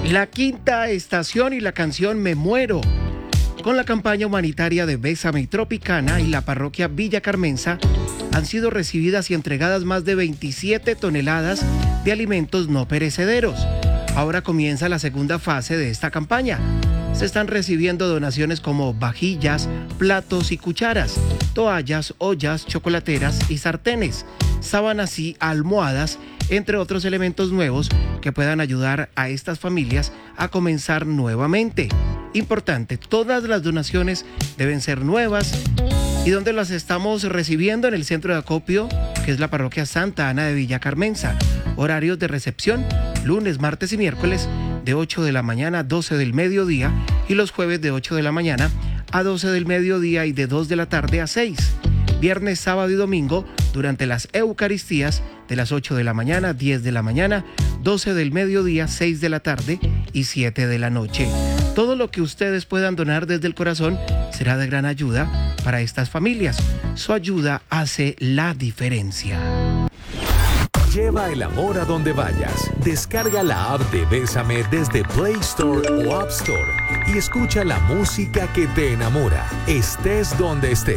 La Quinta Estación y la canción Me Muero. Con la campaña humanitaria de Bésame y Tropicana y la parroquia Villa Carmenza han sido recibidas y entregadas más de 27 toneladas de alimentos no perecederos. Ahora comienza la segunda fase de esta campaña. Se están recibiendo donaciones como vajillas, platos y cucharas, toallas, ollas, chocolateras y sartenes, sábanas y almohadas, entre otros elementos nuevos que puedan ayudar a estas familias a comenzar nuevamente. Importante, todas las donaciones deben ser nuevas. ¿Y dónde las estamos recibiendo? En el centro de acopio, que es la parroquia Santa Ana de Villa Carmenza. Horarios de recepción, lunes, martes y miércoles, de 8 de la mañana a 12 del mediodía, y los jueves de 8 de la mañana a 12 del mediodía y de 2 de la tarde a 6. Viernes, sábado y domingo, durante las Eucaristías, de las 8 de la mañana, 10 de la mañana, 12 del mediodía, 6 de la tarde y 7 de la noche. Todo lo que ustedes puedan donar desde el corazón será de gran ayuda para estas familias. Su ayuda hace la diferencia. Lleva el amor a donde vayas. Descarga la app de Bésame desde Play Store o App Store y escucha la música que te enamora, estés donde estés.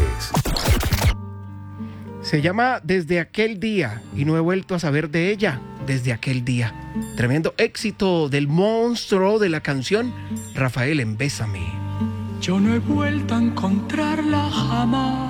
Se llama Desde aquel día y no he vuelto a saber de ella desde aquel día. Tremendo éxito del monstruo de la canción, Rafael en Bésame. Yo no he vuelto a encontrarla jamás.